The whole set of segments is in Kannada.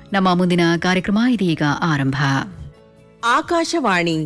ನಮ್ಮ ಮುಂದಿನ ಕಾರ್ಯಕ್ರಮ ಇದೀಗ ಆರಂಭ. ಆಕಾಶವಾಣಿ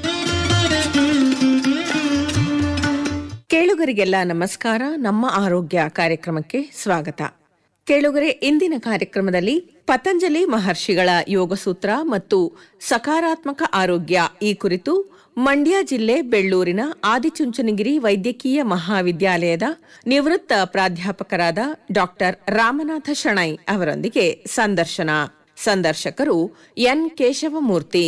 ಕೇಳುಗರಿಗೆಲ್ಲ ನಮಸ್ಕಾರ. ನಮ್ಮ ಆರೋಗ್ಯ ಕಾರ್ಯಕ್ರಮಕ್ಕೆ ಸ್ವಾಗತ. ಕೇಳುಗರೆ, ಇಂದಿನ ಕಾರ್ಯಕ್ರಮದಲ್ಲಿ ಪತಂಜಲಿ ಮಹರ್ಷಿಗಳ ಯೋಗಸೂತ್ರ ಮತ್ತು ಸಕಾರಾತ್ಮಕ ಆರೋಗ್ಯ ಈ ಕುರಿತು ಮಂಡ್ಯ ಜಿಲ್ಲೆ ಬೆಳ್ಳೂರಿನ ಆದಿಚುಂಚನಗಿರಿ ವೈದ್ಯಕೀಯ ಮಹಾವಿದ್ಯಾಲಯದ ನಿವೃತ್ತ ಪ್ರಾಧ್ಯಾಪಕರಾದ ಡಾಕ್ಟರ್ ರಾಮನಾಥ ಶೆಣೈ ಅವರೊಂದಿಗೆ ಸಂದರ್ಶನ. ಸಂದರ್ಶಕರು ಎನ್ ಕೇಶವಮೂರ್ತಿ.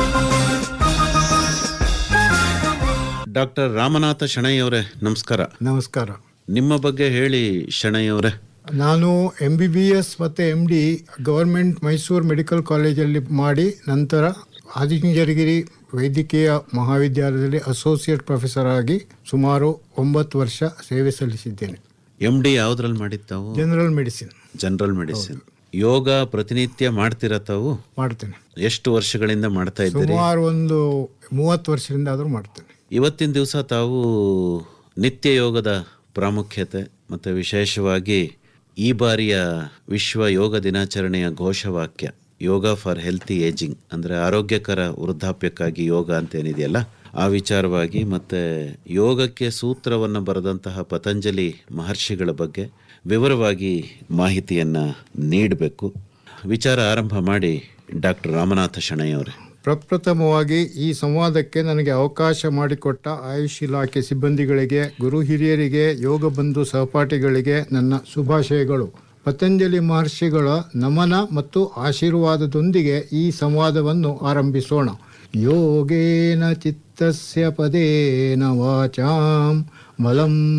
ಡಾಕ್ಟರ್ ರಾಮನಾಥ ಶೆಣೈ ಅವರೇ, ನಮಸ್ಕಾರ. ನಮಸ್ಕಾರ. ನಿಮ್ಮ ಬಗ್ಗೆ ಹೇಳಿ ಶೆಣೈ ಅವರೇ. ನಾನು MBBS ಮತ್ತು MD ಗವರ್ಮೆಂಟ್ ಮೈಸೂರು ಮೆಡಿಕಲ್ ಕಾಲೇಜಲ್ಲಿ ಮಾಡಿ ನಂತರ ಆದಿಚುಂಚನಗಿರಿ ವೈದ್ಯಕೀಯ ಮಹಾವಿದ್ಯಾಲಯದಲ್ಲಿ ಅಸೋಸಿಯೇಟ್ ಪ್ರೊಫೆಸರ್ ಆಗಿ ಸುಮಾರು 9 ವರ್ಷ ಸೇವೆ ಸಲ್ಲಿಸಿದ್ದೇನೆ. MD ಯಾವುದ್ರಲ್ಲಿ ಮಾಡಿದ್ದಾವು? General medicine. General medicine. ಯೋಗ ಪ್ರತಿನಿತ್ಯ ಮಾಡ್ತೀರಾ ತಾವು? ಮಾಡ್ತೇನೆ. ಎಷ್ಟು ವರ್ಷಗಳಿಂದ ಮಾಡ್ತಾ ಇದ್ದೀರಿ? ಸುಮಾರು ಒಂದು 30 ವರ್ಷದಿಂದ ಆದರೂ ಮಾಡ್ತೇನೆ. ಇವತ್ತಿನ ದಿವಸ ತಾವು ನಿತ್ಯ ಯೋಗದ ಪ್ರಾಮುಖ್ಯತೆ ಮತ್ತು ವಿಶೇಷವಾಗಿ ಈ ಬಾರಿಯ ವಿಶ್ವ ಯೋಗ ದಿನಾಚರಣೆಯ ಘೋಷವಾಕ್ಯ ಯೋಗ ಫಾರ್ ಹೆಲ್ತಿ ಏಜಿಂಗ್, ಅಂದರೆ ಆರೋಗ್ಯಕರ ವೃದ್ಧಾಪ್ಯಕ್ಕಾಗಿ ಯೋಗ ಅಂತೇನಿದೆಯಲ್ಲ, ಆ ವಿಚಾರವಾಗಿ ಮತ್ತು ಯೋಗಕ್ಕೆ ಸೂತ್ರವನ್ನು ಬರೆದಂತಹ ಪತಂಜಲಿ ಮಹರ್ಷಿಗಳ ಬಗ್ಗೆ ವಿವರವಾಗಿ ಮಾಹಿತಿಯನ್ನು ನೀಡಬೇಕು. ವಿಚಾರ ಆರಂಭ ಮಾಡಿ ಡಾಕ್ಟರ್ ರಾಮನಾಥ ಶೆಣೈ ಅವರೇ. ಪ್ರಪ್ರಥಮವಾಗಿ ಈ ಸಂವಾದಕ್ಕೆ ನನಗೆ ಅವಕಾಶ ಮಾಡಿಕೊಟ್ಟ ಆಯುಷ್ ಇಲಾಖೆ ಸಿಬ್ಬಂದಿಗಳಿಗೆ, ಗುರು ಹಿರಿಯರಿಗೆ, ಯೋಗ ಬಂಧು ಸಹಪಾಠಿಗಳಿಗೆ ನನ್ನ ಶುಭಾಶಯಗಳು. ಪತಂಜಲಿ ಮಹರ್ಷಿಗಳ ನಮನ ಮತ್ತು ಆಶೀರ್ವಾದದೊಂದಿಗೆ ಈ ಸಂವಾದವನ್ನು ಆರಂಭಿಸೋಣ. ಯೋಗೇನ ಚಿತ್ತಸ್ಯ ಪದೇನ ವಾಚಾಂ ಬಲಂ